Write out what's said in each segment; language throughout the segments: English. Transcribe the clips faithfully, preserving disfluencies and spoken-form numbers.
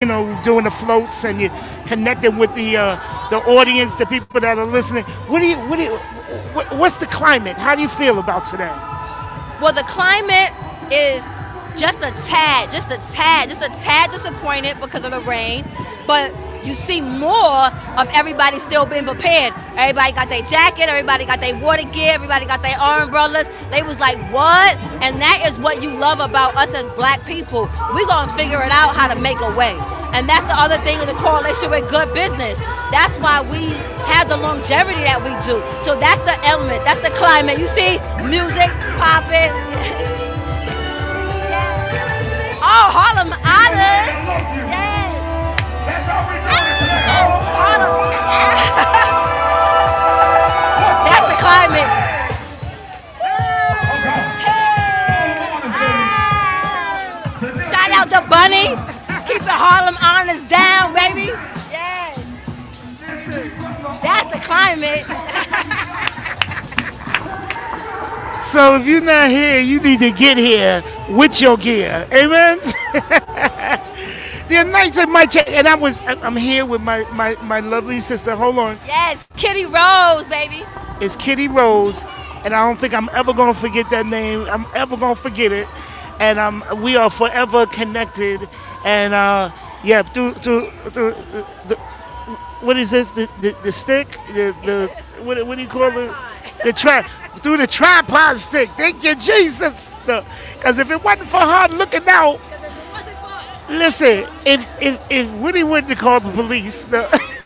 know, doing the floats and you're connecting with the uh, the audience, the people that are listening. What do you, what do you, what, what's the climate? How do you feel about today? Well, the climate is just a tad, just a tad, just a tad disappointed because of the rain, but you see more of everybody still being prepared. Everybody got their jacket, everybody got their water gear, everybody got their umbrellas. They was like, what? And that is what you love about us as black people. We're going to figure it out how to make a way. And that's the other thing in the correlation with good business. That's why we have the longevity that we do. So that's the element, that's the climate. You see music popping. Oh, Harlem Honors. Yes. Harlem. That's the climate. Shout out to Bunny. Keep the Harlem Honors down, baby. Yes. That's the climate. So if you're not here, you need to get here with your gear. Amen? The nights at my check, and I was, I'm here with my, my, my lovely sister. Hold on. Yes, Kitty Rose, baby. It's Kitty Rose, and I don't think I'm ever going to forget that name. I'm ever going to forget it. And um, we are forever connected. And uh, yeah, through, through, through the, what is this? The, the, the stick? The, the what, what do you call it? The trap. Through the tripod stick. Thank you, Jesus. Because if it wasn't for her looking out, listen, if if if Woody wouldn't have called the police, no.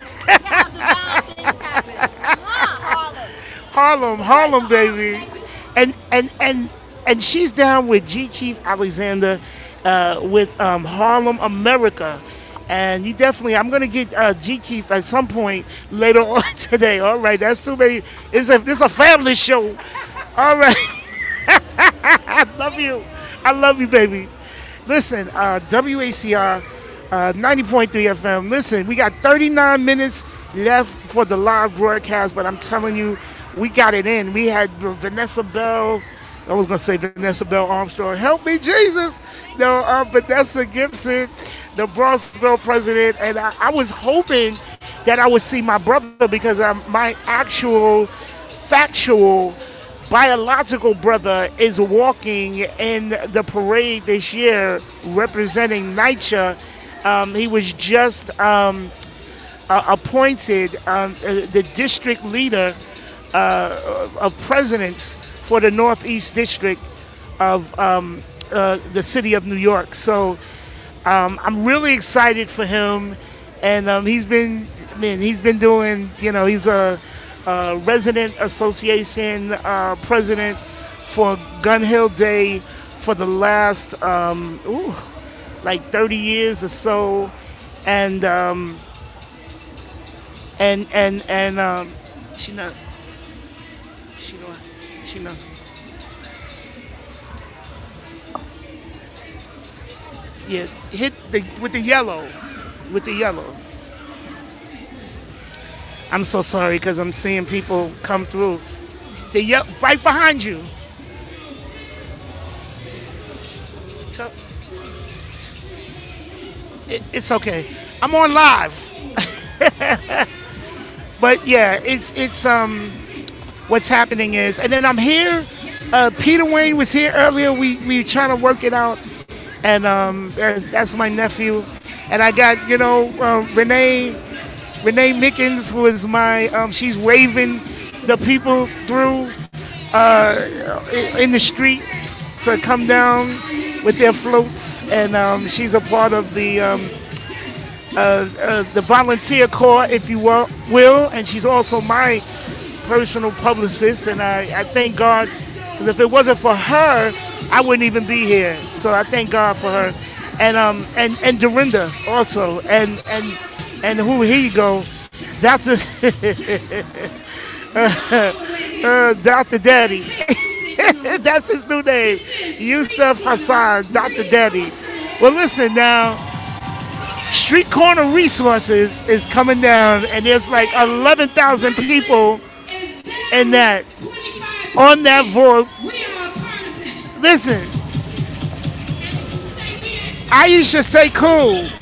Harlem, Harlem, baby, and and and and she's down with G. Keith Alexander, uh, with um, Harlem America. And you definitely, I'm gonna get uh, G. Keith at some point later on today. All right, that's too many. It's a this a family show. All right, I love you. I love you, baby. Listen, uh, W A C R uh, ninety point three F M. Listen, we got thirty-nine minutes left for the live broadcast, but I'm telling you, we got it in. We had Vanessa Bell. I was gonna say Vanessa Bell Armstrong. Help me, Jesus. No, uh, Vanessa Gibson, the Bronxville president, and I, I was hoping that I would see my brother because um, my actual, factual, biological brother is walking in the parade this year representing NYCHA. Um, he was just um, uh, appointed um, uh, the district leader uh, of presidents for the Northeast District of um, uh, the city of New York. So um, I'm really excited for him, and um, he's been, man, he's been doing, you know, he's a, a resident association uh, president for Gun Hill Day for the last, um, ooh, like thirty years or so, and um, and and and um, she not, she not. She knows. Yeah, hit the with the yellow, with the yellow. I'm so sorry because I'm seeing people come through. The ye- right behind you. So, it, it's okay. I'm on live. But yeah, it's it's um. What's happening is, and then I'm here. Uh, Peter Wayne was here earlier. We we were trying to work it out, and um, that's, that's my nephew. And I got you know uh, Renee Renee Mickens was my. Um, she's waving the people through uh, in the street to come down with their floats, and um, she's a part of the um, uh, uh, the volunteer corps, if you will, will, and she's also my personal publicist, and I, I thank God, because if it wasn't for her, I wouldn't even be here. So I thank God for her, and um and and Dorinda also, and and and who here you go, Doctor uh, uh, Doctor Daddy. That's his new name, Yusuf Hassan, Doctor Daddy. Well, listen now. Street Corner Resources is coming down, and there's like eleven thousand people in that, on that vote. Listen, Aisha say cool.